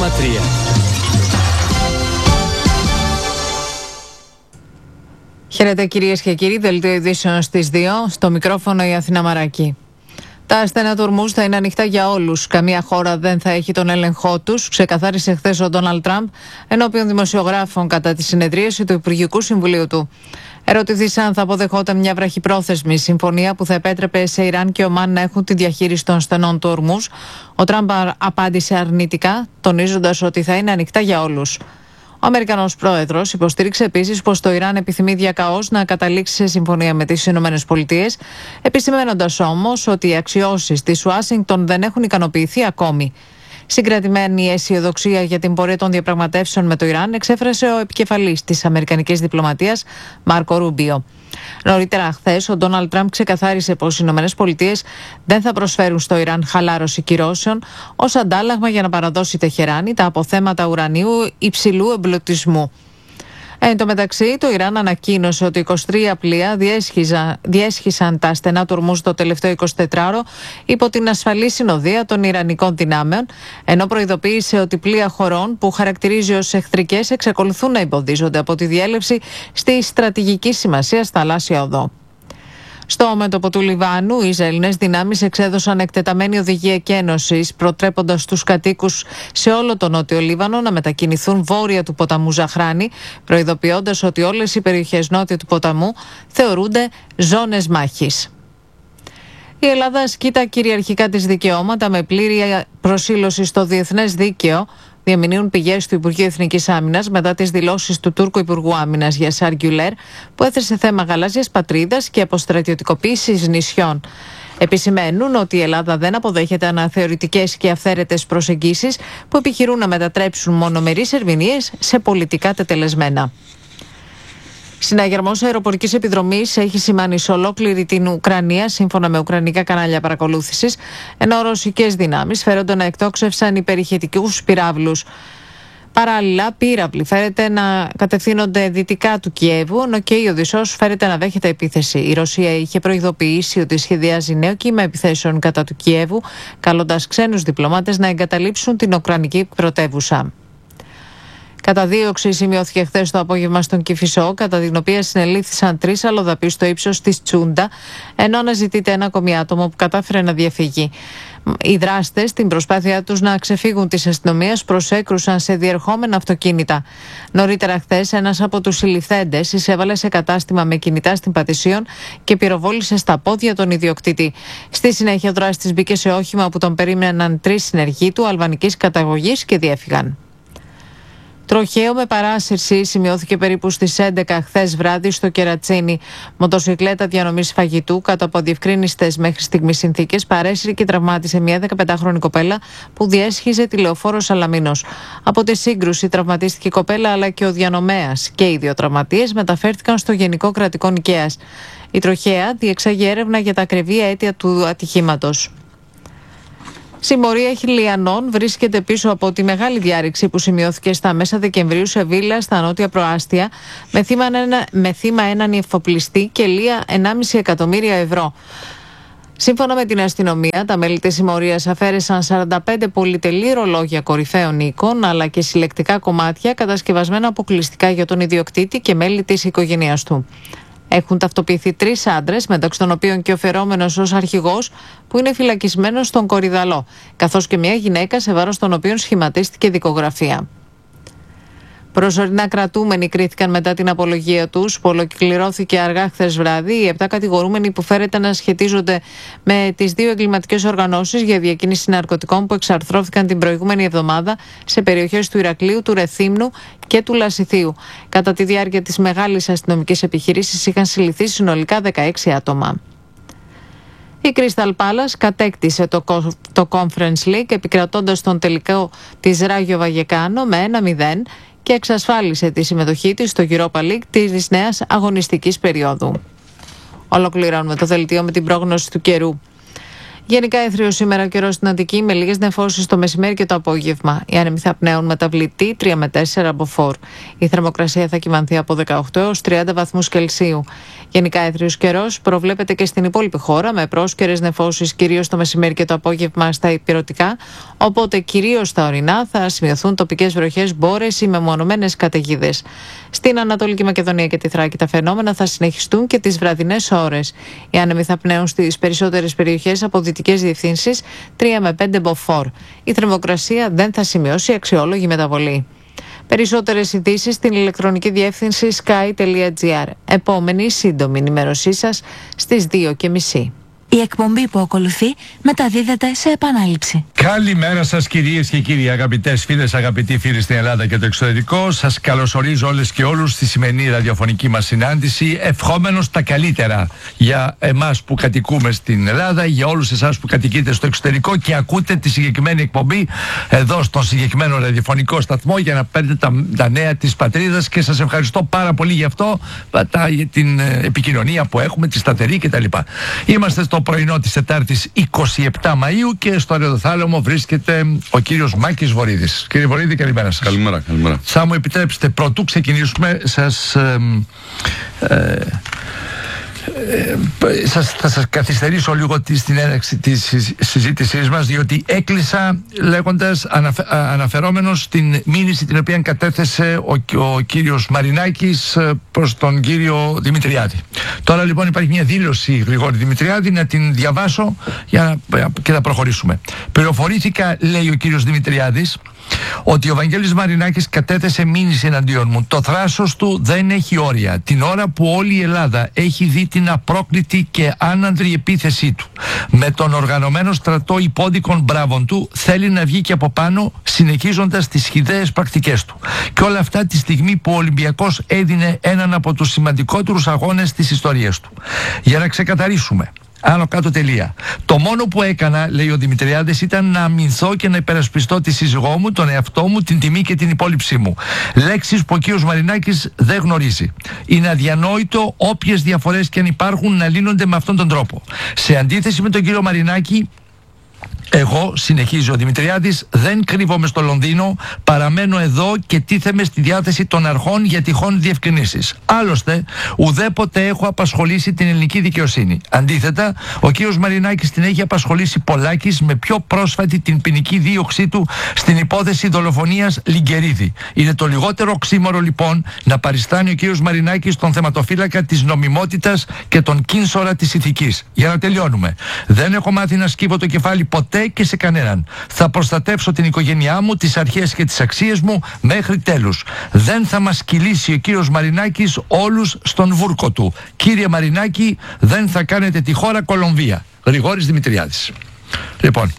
Χαίρετε κυρίες και κύριοι, δελτίο ειδήσεων στις 2, στο μικρόφωνο η Αθήνα Μαράκη. Τα στενά του Ορμούζ θα είναι ανοιχτά για όλους. Καμία χώρα δεν θα έχει τον έλεγχό τους, ξεκαθάρισε χθες ο Ντόναλντ Τραμπ ενώπιον δημοσιογράφων κατά τη συνεδρίαση του Υπουργικού Συμβουλίου του. Ερωτηθείς αν θα αποδεχόταν μια βραχυπρόθεσμη συμφωνία που θα επέτρεπε σε Ιράν και Ομάν να έχουν τη διαχείριση των στενών του Ορμούζ, ο Τραμπ απάντησε αρνητικά, τονίζοντας ότι θα είναι ανοιχτά για όλους. Ο Αμερικανός πρόεδρος υποστήριξε επίσης πως το Ιράν επιθυμεί διακαώς να καταλήξει σε συμφωνία με τις ΗΠΑ, επισημαίνοντας όμως ότι οι αξιώσεις της Ουάσιγκτον δεν έχουν ικανοποιηθεί ακόμη. Συγκρατημένη αισιοδοξία για την πορεία των διαπραγματεύσεων με το Ιράν εξέφρασε ο επικεφαλής της Αμερικανικής διπλωματίας, Μάρκο Ρούμπιο. Νωρίτερα χθες, ο Ντόναλντ Τραμπ ξεκαθάρισε πως οι ΗΠΑ δεν θα προσφέρουν στο Ιράν χαλάρωση κυρώσεων ως αντάλλαγμα για να παραδώσει η Τεχεράνη τα αποθέματα ουρανίου υψηλού εμπλουτισμού. Εν τω μεταξύ, το Ιράν ανακοίνωσε ότι 23 πλοία διέσχισαν τα στενά του Ορμούζ το τελευταίο 24ωρο υπό την ασφαλή συνοδεία των Ιρανικών δυνάμεων, ενώ προειδοποίησε ότι πλοία χωρών που χαρακτηρίζει ως εχθρικές εξακολουθούν να εμποδίζονται από τη διέλευση στη στρατηγική σημασία θαλάσσια οδό. Στο μέτωπο του Λιβάνου, οι Ισραηλινές δυνάμεις εξέδωσαν εκτεταμένη οδηγία εκένωσης, προτρέποντας τους κατοίκους σε όλο το νότιο Λίβανο να μετακινηθούν βόρεια του ποταμού Ζαχράνη, προειδοποιώντας ότι όλες οι περιοχές νότια του ποταμού θεωρούνται ζώνες μάχης. Η Ελλάδα ασκεί τα κυριαρχικά της δικαιώματα με πλήρη προσήλωση στο διεθνές δίκαιο, διαμηνύουν πηγές του Υπουργείου Εθνικής Άμυνας μετά τις δηλώσεις του Τούρκου Υπουργού Άμυνας Γιασάρ Γκιουλέρ, που έθεσε θέμα γαλάζιας πατρίδας και αποστρατιωτικοποίησης νησιών. Επισημαίνουν ότι η Ελλάδα δεν αποδέχεται αναθεωρητικές και αυθαίρετες προσεγγίσεις που επιχειρούν να μετατρέψουν μονομερείς ερμηνείες σε πολιτικά τετελεσμένα. Συναγερμός αεροπορικής επιδρομής έχει σημάνει σε ολόκληρη την Ουκρανία, σύμφωνα με ουκρανικά κανάλια παρακολούθησης, ενώ ρωσικές δυνάμεις φέρονται να εκτόξευσαν υπερηχετικούς πυράβλους. Παράλληλα, πύραυλοι φέρεται να κατευθύνονται δυτικά του Κιέβου, ενώ και η Οδυσσός φέρεται να δέχεται επίθεση. Η Ρωσία είχε προειδοποιήσει ότι σχεδιάζει νέο κύμα επιθέσεων κατά του Κιέβου, καλώντας ξένους διπλωμάτες να εγκαταλείψουν την Ουκρανική πρωτεύουσα. Καταδίωξη σημειώθηκε χθες το απόγευμα στον Κηφισό, κατά την οποία συνελήφθησαν 3 αλλοδαποί στο ύψος της Τσούντα, ενώ αναζητείται ένα ακόμη άτομο που κατάφερε να διαφύγει. Οι δράστες, στην προσπάθειά τους να ξεφύγουν της αστυνομίας, προσέκρουσαν σε διερχόμενα αυτοκίνητα. Νωρίτερα χθες, ένας από τους συλληφθέντες εισέβαλε σε κατάστημα με κινητά στην Πατησίων και πυροβόλησε στα πόδια τον ιδιοκτήτη. Στη συνέχεια, ο δράστης μπήκε σε όχημα που τον περίμεναν 3 συνεργοί του αλβανικής καταγωγής και διέφυγαν. Τροχαίο με παράσυρση σημειώθηκε περίπου στις 11 χθες βράδυ στο Κερατσίνι. Μοτοσυκλέτα διανομής φαγητού, κάτω από αδιευκρίνιστες μέχρι στιγμής συνθήκες, παρέσυρε και τραυμάτισε μια 15χρονη κοπέλα που διέσχιζε τη λεωφόρο Σαλαμίνος. Από τη σύγκρουση τραυματίστηκε η κοπέλα αλλά και ο διανομέας, και οι 2 τραυματίες μεταφέρθηκαν στο Γενικό Κρατικό Νικαίας. Η τροχαία διεξάγει έρευνα για τα ακριβή αίτια του ατυχήματος. Συμμορία χιλιανών βρίσκεται πίσω από τη μεγάλη διάρρηξη που σημειώθηκε στα μέσα Δεκεμβρίου σε βίλα στα νότια προάστια, με θύμα έναν εφοπλιστή και λία 1,5 εκατομμύρια ευρώ. Σύμφωνα με την αστυνομία, τα μέλη της συμμορίας αφαίρεσαν 45 πολυτελή ρολόγια κορυφαίων οίκων, αλλά και συλλεκτικά κομμάτια κατασκευασμένα αποκλειστικά για τον ιδιοκτήτη και μέλη της οικογένειας του. Έχουν ταυτοποιηθεί 3 άντρες, μεταξύ των οποίων και ο φερόμενος ως αρχηγός, που είναι φυλακισμένος στον Κορυδαλό, καθώς και μια γυναίκα σε βάρος των οποίων σχηματίστηκε δικογραφία. Προσωρινά κρατούμενοι κρίθηκαν μετά την απολογία τους, που ολοκληρώθηκε αργά χθες βράδυ. Οι 7 κατηγορούμενοι που φέρεται να σχετίζονται με τις 2 εγκληματικές οργανώσεις για διακίνηση ναρκωτικών που εξαρθρώθηκαν την προηγούμενη εβδομάδα σε περιοχές του Ηρακλείου, του Ρεθύμνου και του Λασιθίου. Κατά τη διάρκεια της μεγάλης αστυνομικής επιχειρήσης είχαν συλληφθεί συνολικά 16 άτομα. Η Crystal Palace κατέκτησε το Conference League, επικρατώντας τον τελικό της Ράγιο Βαγεκάνο με 1-0 και εξασφάλισε τη συμμετοχή της στο Europa League της νέας αγωνιστικής περίοδου. Ολοκληρώνουμε το δελτίο με την πρόγνωση του καιρού. Γενικά έθριο σήμερα ο καιρός στην Αττική με λίγες νεφώσεις το μεσημέρι και το απόγευμα. Οι άνεμοι θα πνέουν μεταβλητή 3 με 4 από φόρ. Η θερμοκρασία θα κυμανθεί από 18 έως 30 βαθμούς Κελσίου. Γενικά έθριος καιρός προβλέπεται και στην υπόλοιπη χώρα με πρόσκαιρες νεφώσεις κυρίως το μεσημέρι και το απόγευμα στα ηπειρωτικά. Οπότε κυρίως στα ορεινά θα σημειωθούν τοπικές βροχές, μπόρες ή μεμονωμένες καταιγίδες. Στην Ανατολική Μακεδονία και τη Θράκη τα φαινόμενα θα συνεχιστούν και τις βραδινές ώρες. Οι άνεμοι θα πνέουν στις περισσότερες περιοχές από δυτικές διευθύνσεις 3 με 5 μποφόρ. Η θερμοκρασία δεν θα σημειώσει αξιόλογη μεταβολή. Περισσότερες ειδήσεις στην ηλεκτρονική διεύθυνση sky.gr. Επόμενη σύντομη ενημέρωσή σας στις 2:30. Η εκπομπή που ακολουθεί μεταδίδεται σε επανάληψη. Καλημέρα σας κυρίες και κύριοι, αγαπητές φίλες, αγαπητοί φίλοι στην Ελλάδα και το εξωτερικό. Σας καλωσορίζω όλες και όλους στη σημερινή ραδιοφωνική μας συνάντηση, ευχόμενος τα καλύτερα για εμάς που κατοικούμε στην Ελλάδα, για όλους εσάς που κατοικείτε στο εξωτερικό και ακούτε τη συγκεκριμένη εκπομπή εδώ στον συγκεκριμένο ραδιοφωνικό σταθμό για να παίρνετε τα νέα της πατρίδας, και σας ευχαριστώ πάρα πολύ γι' αυτό, για την επικοινωνία που έχουμε, τη σταθερή κτλ. Είμαστε στο πρωινό της Τετάρτης 27 Μαΐου και στο ραδιοθάλαμο βρίσκεται ο κύριος Μάκης Βορίδης. Κύριε Βορίδη, καλημέρα σας. Καλημέρα. Θα μου επιτρέψετε, πρωτού ξεκινήσουμε, θα σας καθυστερήσω λίγο στην έναρξη της συζήτησής μας, διότι έκλεισα λέγοντας, αναφερόμενος στην μήνυση την οποία κατέθεσε ο κύριος Μαρινάκης προς τον κύριο Δημητριάδη. Τώρα λοιπόν υπάρχει μια δήλωση Γρηγόρη Δημητριάδη, να την διαβάσω και θα προχωρήσουμε. Πληροφορήθηκα, λέει ο κύριος Δημητριάδης, ότι ο Βαγγέλης Μαρινάκης κατέθεσε μήνυση εναντίον μου. Το θράσος του δεν έχει όρια. Την ώρα που όλη η Ελλάδα έχει δει την απρόκλητη και άνανδρη επίθεσή του, με τον οργανωμένο στρατό υπόδικων μπράβων του, θέλει να βγει και από πάνω, συνεχίζοντας τις χυδαίες πρακτικές του. Και όλα αυτά τη στιγμή που ο Ολυμπιακός έδινε έναν από τους σημαντικότερους αγώνες της ιστορίας του. Για να ξεκαθαρίσουμε, άνω κάτω τελεία. Το μόνο που έκανα, λέει ο Δημητριάδης, ήταν να αμυνθώ και να υπερασπιστώ τη σύζυγό μου, τον εαυτό μου, την τιμή και την υπόλοιψή μου. Λέξεις που ο κύριος Μαρινάκης δεν γνωρίζει. Είναι αδιανόητο όποιες διαφορές και αν υπάρχουν να λύνονται με αυτόν τον τρόπο. Σε αντίθεση με τον κύριο Μαρινάκη, εγώ, συνεχίζει ο Δημητριάδης, δεν κρύβομαι στο Λονδίνο, παραμένω εδώ και τίθεμαι στη διάθεση των αρχών για τυχόν διευκρινήσεις. Άλλωστε, ουδέποτε έχω απασχολήσει την ελληνική δικαιοσύνη. Αντίθετα, ο κύριος Μαρινάκης την έχει απασχολήσει πολλάκις, με πιο πρόσφατη την ποινική δίωξή του στην υπόθεση δολοφονίας Λιγκερίδη. Είναι το λιγότερο οξύμορο λοιπόν να παριστάνει ο κύριος Μαρινάκης τον θεματοφύλακα της νομιμότητας και τον κίνσορα της ηθικής. Για να τελειώνουμε. Δεν έχω μάθει να σκύβω το κεφάλι ποτέ και σε κανέναν. Θα προστατεύσω την οικογένειά μου, τις αρχές και τις αξίες μου μέχρι τέλους. Δεν θα μας κυλήσει ο κύριος Μαρινάκης όλους στον βούρκο του. Κύριε Μαρινάκη, δεν θα κάνετε τη χώρα Κολομβία. Γρηγόρης Δημητριάδης. Λοιπόν,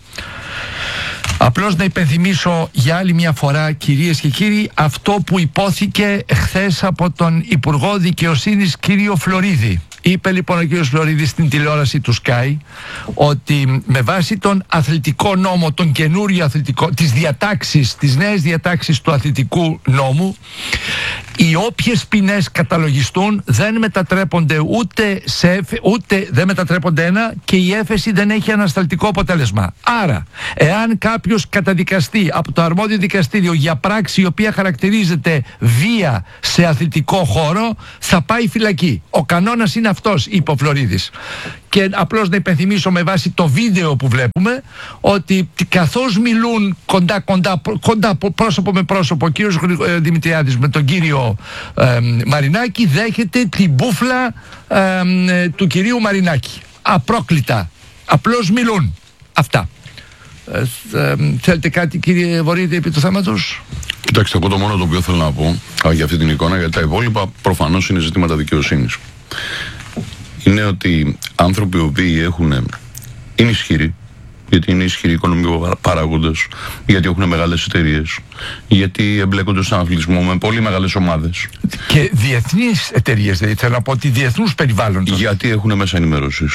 απλώς να υπενθυμίσω για άλλη μια φορά, κυρίες και κύριοι, αυτό που υπόθηκε χθες από τον Υπουργό Δικαιοσύνης κύριο Φλωρίδη. Είπε λοιπόν ο κύριος Φλωρίδης στην τηλεόραση του Sky ότι με βάση τον αθλητικό νόμο, τον καινούριο αθλητικό, τις νέες διατάξεις του αθλητικού νόμου, οι όποιες ποινές καταλογιστούν δεν μετατρέπονται ούτε δεν μετατρέπονται ένα, και η έφεση δεν έχει ανασταλτικό αποτέλεσμα. Άρα, εάν κάποιος καταδικαστεί από το αρμόδιο δικαστήριο για πράξη η οποία χαρακτηρίζεται βία σε αθλητικό χώρο, θα πάει φυλακή. Ο κανόνας είναι αυτός, είπε ο Φλωρίδης. Και απλώς να υπενθυμίσω με βάση το βίντεο που βλέπουμε ότι καθώς μιλούν κοντά πρόσωπο με πρόσωπο ο κύριος Δημητριάδης με τον κύριο Μαρινάκη, δέχεται την μπούφλα του κυρίου Μαρινάκη. Απρόκλητα. Απλώς μιλούν. Αυτά. Θέλετε κάτι, κύριε Βορίδη, επί του θέματος? Κοιτάξτε, εγώ το μόνο το οποίο θέλω να πω για αυτή την εικόνα, γιατί τα υπόλοιπα προφανώς είναι ζητήματα δικαιοσύνης, είναι ότι άνθρωποι οι οποίοι είναι ισχυροί, γιατί είναι ισχυροί οικονομικοί παράγοντες, γιατί έχουν μεγάλες εταιρείες, γιατί εμπλέκονται στον αθλητισμό με πολύ μεγάλες ομάδες. Και διεθνείς εταιρείες, δηλαδή θέλω να πω ότι διεθνούς περιβάλλοντος. Γιατί έχουν μέσα ενημέρωσης.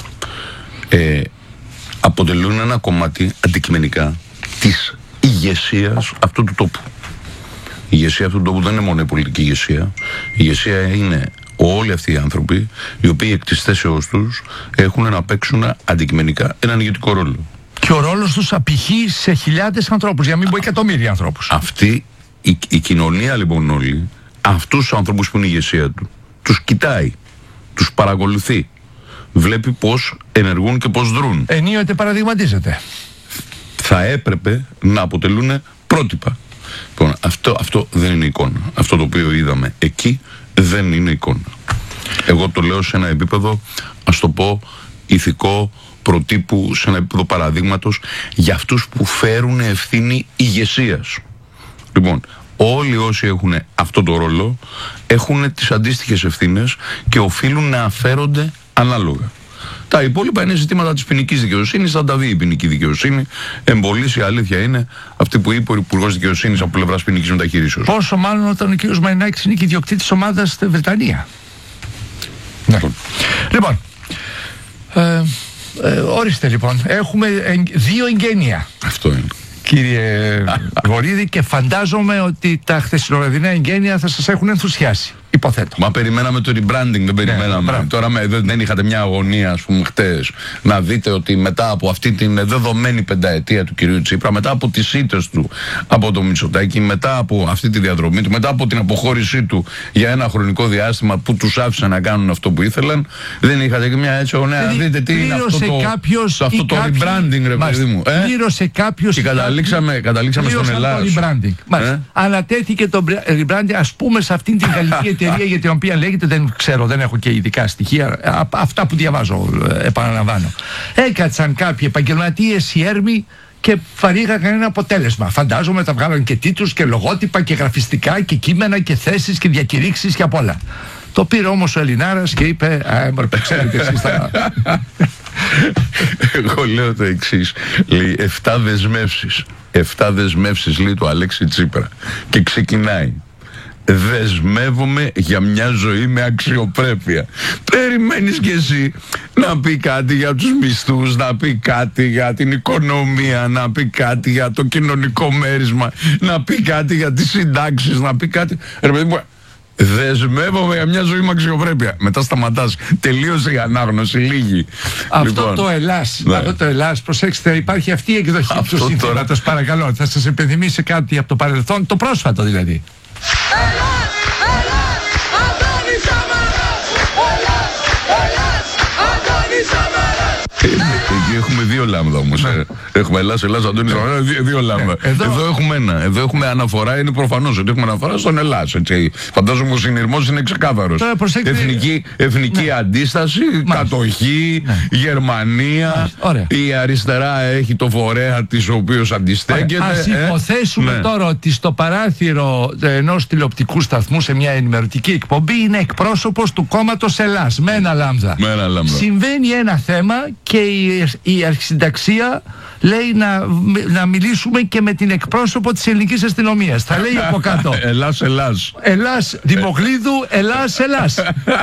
Αποτελούν ένα κομμάτι αντικειμενικά της ηγεσίας αυτού του τόπου. Η ηγεσία αυτού του τόπου δεν είναι μόνο η πολιτική ηγεσία. Η ηγεσία είναι όλοι αυτοί οι άνθρωποι, οι οποίοι εκ της θέσεώς τους έχουν να παίξουν αντικειμενικά έναν ηγετικό ρόλο. Και ο ρόλος τους απηχεί σε χιλιάδες ανθρώπους, για να μην πω εκατομμύρια ανθρώπους. Αυτή η κοινωνία λοιπόν όλη, αυτούς τους ανθρώπους που είναι η ηγεσία του, τους κοιτάει, τους παρακολουθεί, βλέπει πώς ενεργούν και πώς δρούν. Ενίοτε παραδειγματίζεται. Θα έπρεπε να αποτελούν πρότυπα. Λοιπόν, αυτό δεν είναι εικόνα. Αυτό το οποίο είδαμε εκεί δεν είναι εικόνα. Εγώ το λέω σε ένα επίπεδο, ας το πω, ηθικό, προτύπου, σε ένα επίπεδο παραδείγματος για αυτούς που φέρουν ευθύνη ηγεσίας. Λοιπόν, όλοι όσοι έχουν αυτό το ρόλο έχουν τις αντίστοιχες ευθύνες και οφείλουν να αφαίρονται ανάλογα. Τα υπόλοιπα είναι ζητήματα της ποινικής δικαιοσύνης, θα τα δει η ποινική δικαιοσύνη. Εμπολής η αλήθεια είναι αυτή που είπε ο Υπουργός Δικαιοσύνης από πλευράς ποινικής μεταχειρήσεως. Πόσο μάλλον όταν ο κ. Μαρινάκης είναι και ιδιοκτήτης ομάδας στη Βρετανία. Ναι. Λοιπόν, ορίστε λοιπόν, έχουμε 2 εγγένεια. Αυτό είναι. Κύριε Βορίδη, και φαντάζομαι ότι τα χθεσινοβραδινά εγγένεια θα σας έχουν ενθουσιάσει. Υποθέτω. Μα περιμέναμε το rebranding, δεν περιμέναμε. Ναι, τώρα δεν είχατε μια αγωνία, ας πούμε, χτες, να δείτε ότι μετά από αυτή την δεδομένη πενταετία του κυρίου Τσίπρα, μετά από τις ήττες του από το Μητσοτάκη, μετά από αυτή τη διαδρομή του, μετά από την αποχώρησή του για ένα χρονικό διάστημα που τους άφησε να κάνουν αυτό που ήθελαν, δεν είχατε και μια έτσι αγωνία να δείτε τι είναι αυτό το rebranding, ρε παιδί μου. Πλήρωσε κάποιος. Και καταλήξαμε στον Ελλάδο. Ανατέθηκε το rebranding, ας πούμε, σε αυτήν την γαλλική εταιρεία για την οποία λέγεται, δεν ξέρω, δεν έχω και ειδικά στοιχεία, αυτά που διαβάζω, επαναλαμβάνω. Έκατσαν κάποιοι επαγγελματίες οι έρμοι και παρήγαγαν ένα αποτέλεσμα. Φαντάζομαι θα βγάλαν και τίτλους και λογότυπα και γραφιστικά και κείμενα και θέσεις και διακηρύξεις και απ' όλα. Το πήρε όμως ο Ελληνάρας και είπε, ξέρετε εσείς θα... Εγώ λέω το εξής. Λέει 7 δεσμεύσεις. 7 δεσμεύσεις, λέει, του Αλέξη Τσίπρα. Και ξεκινάει. Δεσμεύομαι για μια ζωή με αξιοπρέπεια. Περιμένεις κι εσύ να πει κάτι για τους μισθούς, να πει κάτι για την οικονομία, να πει κάτι για το κοινωνικό μέρισμα, να πει κάτι για τις συντάξεις, να πει κάτι... Δεσμεύομαι για μια ζωή με αξιοπρέπεια. Μετά σταματάς. Τελείωσε η ανάγνωση, λίγη. Αυτό το Ελλάς, ναι. Αυτό το Ελλάς, προσέξτε, υπάρχει αυτή η εκδοχή του συνθήματος, παρακαλώ. Θα σας υπενθυμίσει κάτι από το παρελθόν, το πρόσφατο δηλαδή. Εκεί έχουμε 2 λάμδα όμως. Έχουμε Ελλάς, Αντώνης, 2 λάμδα. Εδώ έχουμε ένα. Εδώ έχουμε αναφορά, είναι προφανώς ότι έχουμε αναφορά στον Ελλάς. Φαντάζομαι ο συνειρμός είναι ξεκάθαρος. Εθνική αντίσταση, κατοχή, Γερμανία. Η αριστερά έχει το φορέα της ο οποίος αντιστέκεται. Ας υποθέσουμε τώρα ότι στο παράθυρο ενός τηλεοπτικού σταθμού σε μια ενημερωτική εκπομπή είναι εκπρόσωπος του κόμματος Ελλάς με ένα λάμδα. Συμβαίνει ένα θέμα και η αρχισυνταξία λέει να μιλήσουμε και με την εκπρόσωπο της ελληνικής αστυνομίας. Θα λέει από κάτω Ελλάς Δημοκλίδου, Ελλάς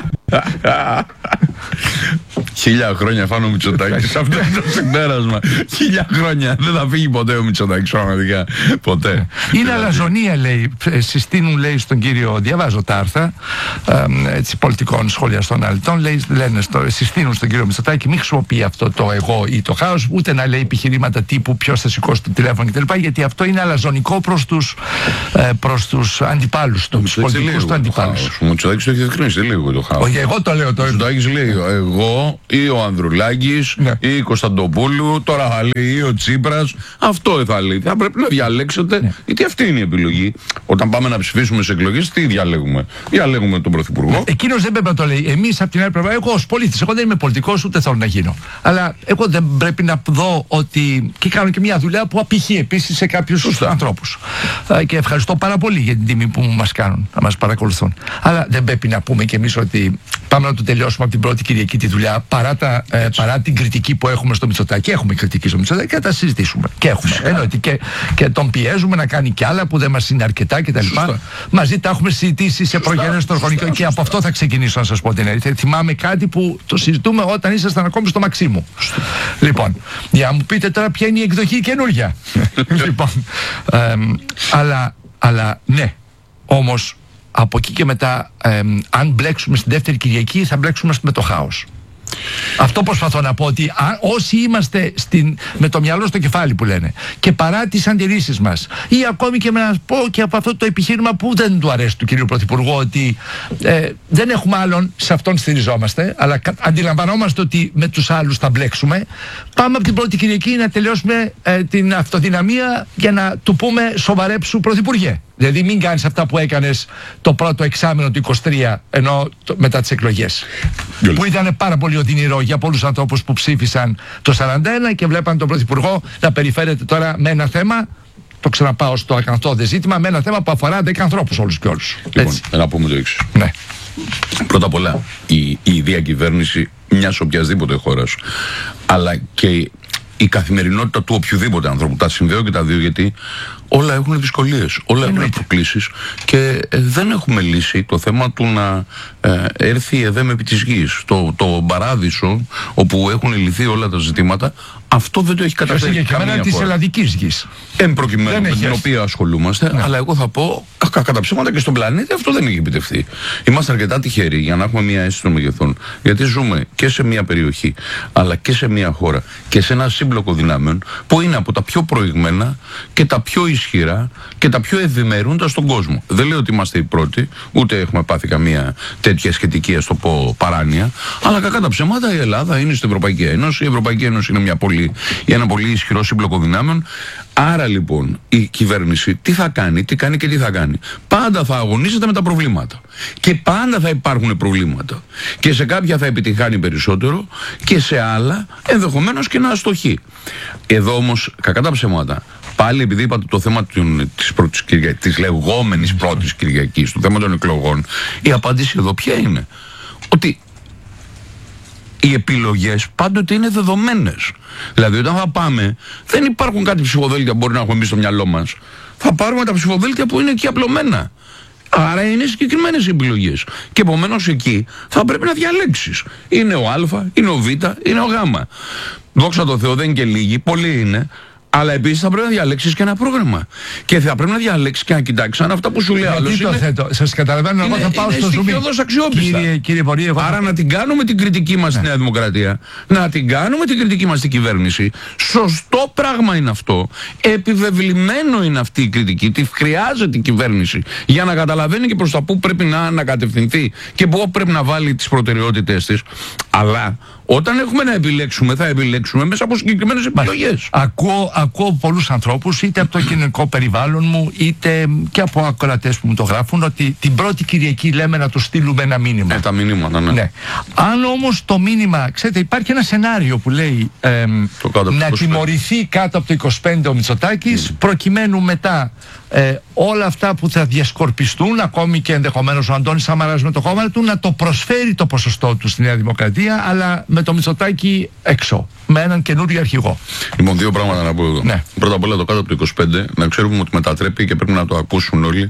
1000 χρόνια φάνω ο Μητσοτάκης. Αυτό είναι το συμπέρασμα. 1000 χρόνια. Δεν θα φύγει ποτέ ο Μητσοτάκης, πραγματικά. Ποτέ. Είναι αλαζονία, λέει. Συστήνουν, λέει, στον κύριο, διαβάζω τα άρθρα πολιτικών σχολιαστών αλητών, λένε συστήνουν στον κύριο Μητσοτάκη μην χρησιμοποιεί αυτό το εγώ ή το χάος, ούτε να λέει επιχειρήματα τύπου ποιος θα σηκώσει το τηλέφωνο κτλ. Γιατί αυτό είναι αλαζονικό προς τους αντιπάλους του, τους πολιτικούς του αντιπάλους. Ο Μητσοτάκης το έχει διευκρινίσει λίγο το χάος. Όχι, εγώ το λέω. Ο Μητσοτάκης λέει εγώ ή ο Ανδρουλάκης ή η Κωνσταντοπούλου, τώρα θα λέει ή ο Τσίπρας. Αυτό θα λέει. Θα πρέπει να διαλέξετε, γιατί αυτή είναι η επιλογή. Όταν πάμε να ψηφίσουμε σε εκλογές, τι διαλέγουμε? Διαλέγουμε τον Πρωθυπουργό. Εκείνος δεν πρέπει να το λέει. Εμείς από την άλλη πλευρά, εγώ ως πολίτης, εγώ δεν είμαι πολιτικός, ούτε θέλω να γίνω. Αλλά εγώ δεν πρέπει να δω ότι. Και κάνω και μια δουλειά που απηχεί επίσης σε κάποιους ανθρώπους. Και ευχαριστώ πάρα πολύ για την τιμή που μας κάνουν, να μας παρακολουθούν. Αλλά δεν πρέπει να πούμε κι εμείς ότι πάμε να το τελειώσουμε από την πρώτη Κυριακή τη δουλειά, παρά την κριτική που έχουμε στο Μητσοτάκη. Έχουμε κριτική στο Μητσοτάκη και θα τα συζητήσουμε. Και έχουμε. Εννοείται. Και τον πιέζουμε να κάνει κι άλλα που δεν μας είναι αρκετά κτλ. Μαζί τα έχουμε συζητήσει σε προγενέστερο χρονικό και από αυτό θα ξεκινήσω να σας πω την αλήθεια. Θυμάμαι κάτι που το συζητούμε όταν ήσασταν ακόμη στο Μαξίμου. Λοιπόν, για να μου πείτε τώρα ποια είναι η εκδοχή καινούργια. Λοιπόν, αλλά ναι, όμως από εκεί και μετά, αν μπλέξουμε στην δεύτερη Κυριακή, θα μπλέξουμε με το χάος. Αυτό προσπαθώ να πω, ότι όσοι είμαστε με το μυαλό στο κεφάλι που λένε, και παρά τις αντιρρήσεις μας, ή ακόμη και να πω και από αυτό το επιχείρημα που δεν του αρέσει του κυρίου Πρωθυπουργού, ότι δεν έχουμε άλλον, σε αυτόν στηριζόμαστε, αλλά αντιλαμβανόμαστε ότι με τους άλλους θα μπλέξουμε, πάμε από την πρώτη Κυριακή να τελειώσουμε την αυτοδυναμία για να του πούμε σοβαρέψου Πρωθυπουργέ. Δηλαδή μην κάνεις αυτά που έκανες το πρώτο εξάμηνο του 23, ενώ μετά τις εκλογές, που ήταν πάρα πολύ οδυνηρό για πολλούς ανθρώπους που ψήφισαν το 41 και βλέπαν τον Πρωθυπουργό να περιφέρεται τώρα με ένα θέμα, το ξαναπάω στο ακαθόδε ζήτημα, με ένα θέμα που αφορά 10 ανθρώπους όλους και όλους. Λοιπόν, να πούμε το εξής. Ναι. Πρώτα απ' όλα, η διακυβέρνηση μιας οποιασδήποτε χώρας, αλλά και η καθημερινότητα του οποιοδήποτε ανθρώπου, τα συνδέω και τα δύο, γιατί όλα έχουν δυσκολίες, όλα έχουν προκλήσεις και δεν έχουμε λύσει το θέμα του να έρθει η ΕΔΕΜ επί της γης. Το παράδεισο όπου έχουν λυθεί όλα τα ζητήματα, αυτό δεν το έχει καταφέρει καμία της ελλαδικής γης. Προκειμένου με την οποία ασχολούμαστε, αλλά εγώ θα πω κατά ψέματα και στον πλανήτη αυτό δεν έχει επιτευχθεί. Είμαστε αρκετά τυχεροί για να έχουμε μια αίσθηση των μεγεθών, γιατί ζούμε και σε μια περιοχή, αλλά και σε μια χώρα και σε ένα σύμπλοκο δυνάμεων που είναι από τα πιο προηγμένα και τα πιο ισχυρά και τα πιο ευημερούντα στον κόσμο. Δεν λέω ότι είμαστε οι πρώτοι, ούτε έχουμε πάθει καμία τέτοια σχετική, ας το πω, παράνοια, αλλά κακά τα ψέματα η Ελλάδα είναι στην Ευρωπαϊκή Ένωση. Η Ευρωπαϊκή Ένωση είναι ένα πολύ ισχυρό σύμπλοκο δυνάμεων. Άρα λοιπόν η κυβέρνηση τι θα κάνει, τι κάνει και τι θα κάνει. Πάντα θα αγωνίζεται με τα προβλήματα. Και πάντα θα υπάρχουν προβλήματα. Και σε κάποια θα επιτυχάνει περισσότερο και σε άλλα ενδεχομένως και να αστοχεί. Εδώ όμως, κακά τα ψέματα, πάλι επειδή είπατε το θέμα της λεγόμενης πρώτης Κυριακής, το θέμα των εκλογών, η απάντηση εδώ ποια είναι? Ότι οι επιλογές πάντοτε είναι δεδομένες. Δηλαδή, όταν θα πάμε, δεν υπάρχουν κάτι ψηφοδέλτια που μπορεί να έχουμε εμείς στο μυαλό μας. Θα πάρουμε τα ψηφοδέλτια που είναι εκεί απλωμένα. Άρα είναι συγκεκριμένες οι επιλογές. Και επομένως εκεί θα πρέπει να διαλέξεις. Είναι ο Α, είναι ο Β, είναι ο Γ. Δόξα τω Θεώ, δεν είναι και λίγοι, πολλοί είναι. Αλλά επίσης θα πρέπει να διαλέξεις και ένα πρόγραμμα. Και θα πρέπει να διαλέξεις και να κοιτάξεις αν αυτά που σου λέει άλλος είναι... θέτω. Σας καταλαβαίνω, εγώ θα πάω στο Zoom. Κύριε Πορή, άρα να την κάνουμε την κριτική μας στη Νέα Δημοκρατία, να την κάνουμε την κριτική μας στην κυβέρνηση. Σωστό πράγμα είναι αυτό. Επιβεβλημένο είναι αυτή η κριτική. Τη χρειάζεται η κυβέρνηση για να καταλαβαίνει και προς τα πού πρέπει να ανακατευθυνθεί και πού πρέπει να βάλει τις προτεραιότητες της. Αλλά όταν έχουμε να επιλέξουμε, θα επιλέξουμε μέσα από συγκεκριμένες επιλογές. Ακούω πολλούς ανθρώπους, είτε από το κοινωνικό περιβάλλον μου, είτε και από ακροατές που μου το γράφουν, ότι την πρώτη Κυριακή λέμε να του στείλουμε ένα μήνυμα. Τα μηνύματα, ναι. Αν όμως το μήνυμα, ξέρετε, υπάρχει ένα σενάριο που λέει να τιμωρηθεί κάτω από το 25 ο Μητσοτάκης, προκειμένου μετά όλα αυτά που θα διασκορπιστούν, ακόμη και ενδεχομένως ο Αντώνης Σαμαράς με το κόμμα του, να το προσφέρει το ποσοστό του στη Νέα Δημοκρατία, αλλά με το Μητσοτάκη έξω, με έναν καινούριο αρχηγό. Λοιπόν, δύο πράγματα να πω εδώ. Ναι. Πρώτα απ' όλα, το κάτω από το 25, να ξέρουμε ότι μετατρέπει, και πρέπει να το ακούσουν όλοι,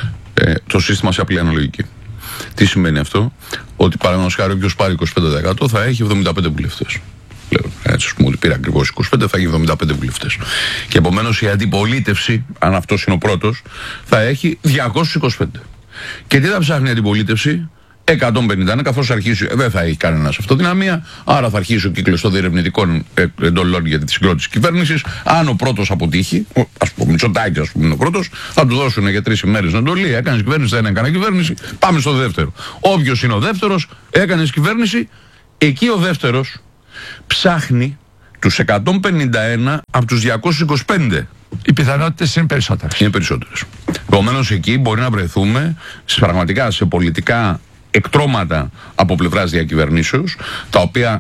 το σύστημα σε απλή αναλογική. Τι σημαίνει αυτό? Ότι παραδείγματος χάρη, όποιος πάρει 25% θα έχει 75 βουλευτές. Έτσι, ας πούμε, ότι πήρε ακριβώς 25, θα έχει 75 βουλευτές. Και επομένως η αντιπολίτευση, αν αυτός είναι ο πρώτος, θα έχει 225. Και τι θα ψάχνει η αντιπολίτευση? 150, καθώς αρχίσει, δεν θα έχει κανένας αυτοδυναμία, άρα θα αρχίσει ο κύκλος των διερευνητικών εντολών για τη συγκρότηση κυβέρνησης. Αν ο πρώτος αποτύχει, ας πούμε, Μητσοτάκης, ας πούμε, είναι ο πρώτος, θα του δώσουν για 3 ημέρες εντολή. Έκανες κυβέρνηση, δεν έκανε κυβέρνηση, πάμε στο δεύτερο. Όποιος είναι ο δεύτερος, έκανες κυβέρνηση, εκεί ο δεύτερος ψάχνει τους 151 από τους 225. Οι πιθανότητες είναι περισσότερες. Είναι περισσότερες. Επομένως εκεί μπορεί να βρεθούμε πραγματικά σε πολιτικά εκτρώματα από πλευράς διακυβερνήσεως, τα οποία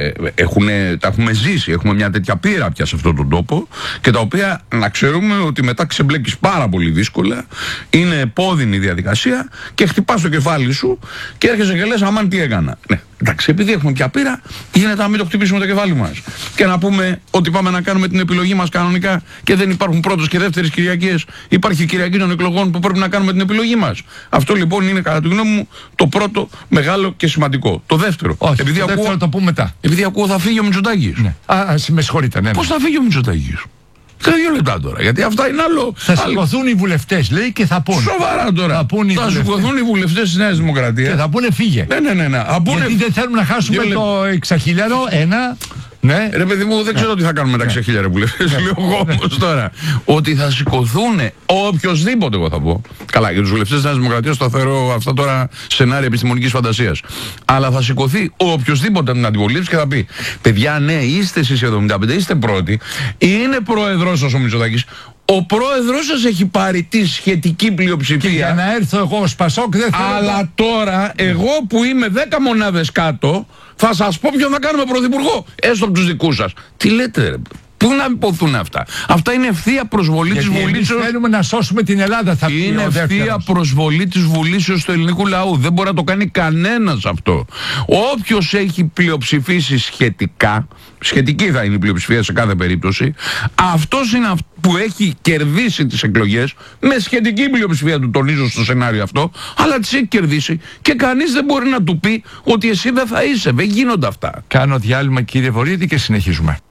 τα έχουμε ζήσει, έχουμε μια τέτοια πείρα πια σε αυτόν τον τόπο, και τα οποία να ξέρουμε ότι μετά ξεμπλέκεις πάρα πολύ δύσκολα, είναι επώδυνη διαδικασία και χτυπάς το κεφάλι σου και έρχεσαι και λες αμάν τι έκανα. Ναι, εντάξει, επειδή έχουμε πια πείρα, γίνεται να μην το χτυπήσουμε το κεφάλι μας και να πούμε ότι πάμε να κάνουμε την επιλογή μας κανονικά και δεν υπάρχουν πρώτος και δεύτερες Κυριακές. Υπάρχει η Κυριακή των εκλογών που πρέπει να κάνουμε την επιλογή μας. Αυτό λοιπόν είναι, κατά τη γνώμη μου, το πρώτο μεγάλο και σημαντικό. Το δεύτερο. Όχι, επειδή το δεύτερο το πούμε μετά. Επειδή ακούω θα φύγει ο Μητσοτάκης. Ναι. Με συγχωρείτε, ναι. Πώς θα φύγει ο Μητσοτάκης? 2 λεπτά τώρα. Γιατί αυτά είναι άλλο. Θα σηκωθούν οι βουλευτές, λέει, και θα πούνε. Σοβαρά τώρα. Θα σηκωθούν οι βουλευτές της Νέας Δημοκρατίας. Και θα πούνε φύγε. Ναι. Γιατί δεν θέλουμε να χάσουμε το 6.000, ένα. Ναι. Ρε παιδί μου, δεν ξέρω τι θα κάνουμε με τα 6.000 βουλευτές. Λέω εγώ όμως τώρα. Ότι θα σηκωθούν οποιοσδήποτε, εγώ θα πω. Καλά, για τους βουλευτές της Νέας Δημοκρατίας το θεωρώ αυτά τώρα σενάρια επιστημονικής φαντασίας. Αλλά θα σηκωθεί οποιοσδήποτε από την αντιπολίτευση και θα πει: παιδιά, ναι, είστε εσείς οι 75, είστε πρώτοι. Είναι πρόεδρος σας ο Μητσοτάκης. Ο πρόεδρος σας έχει πάρει τη σχετική πλειοψηφία. Και για να έρθω εγώ ως Πασόκ δεν θέλω. Αλλά τώρα, εγώ που είμαι 10 μονάδες κάτω, θα σας πω ποιον θα κάνουμε πρωθυπουργό. Έστω από τους δικούς σας. Τι λέτε, ρε? Πού να υποθούν αυτά? Αυτά είναι ευθεία προσβολή της Βουλήσεως. Θέλουμε να σώσουμε την Ελλάδα, θα πει. Είναι ευθεία προσβολή της Βουλήσεως του ελληνικού λαού. Δεν μπορεί να το κάνει κανένας αυτό. Όποιος έχει πλειοψηφίσει σχετική θα είναι η πλειοψηφία σε κάθε περίπτωση, αυτός είναι που έχει κερδίσει τις εκλογές με σχετική πλειοψηφία, του τονίζω στο σενάριο αυτό, αλλά τις έχει κερδίσει και κανείς δεν μπορεί να του πει ότι εσύ δεν θα είσαι. Δεν γίνονται αυτά. Κάνω διάλειμμα, κύριε Βορίδη, και συνεχίζουμε.